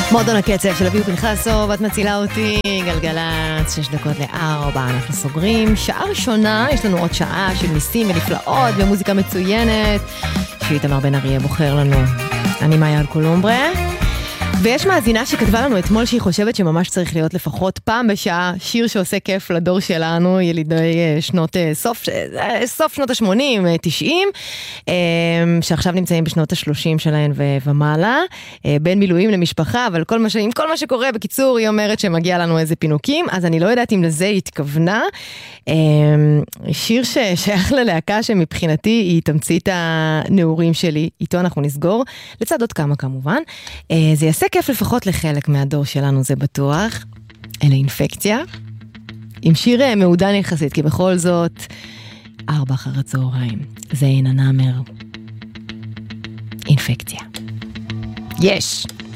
מועדון הקצב של אביהו פנחסוב, את מצילה אותי, גלגלצ, 6:04, אנחנו סוגרים. שעה ראשונה, יש לנו עוד שעה של ניסים ונפלאות ומוזיקה מצוינת, שאיתמר בן אריה בוחר לנו. אני מאיה אלקולומברה, ויש מאזינה שכתבה לנו אתמול שהיא חושבת שממש צריך להיות לפחות פעם בשעה שיר שעושה כיף לדור שלנו, ילידי סוף שנות ה-80, 90, שעכשיו נמצאים בשנות ה-30 שלהן ומעלה, בין מילואים למשפחה, אבל עם כל מה שקורה, בקיצור, היא אומרת שמגיע לנו איזה פינוקים, אז אני לא יודעת אם לזה היא התכוונה. שיר ששייך ללהקה שמבחינתי היא תמצית הנעורים שלי, איתו אנחנו נסגור, לצד עוד כמה כמובן. זה יעשה כיף לפחות לחלק מהדור שלנו, זה בטוח. אלה אינפקציה. עם שיר מעודן יחסית, כי בכל זאת 4 אחר הצהריים. זה אין הנאמר. אינפקציה. יש!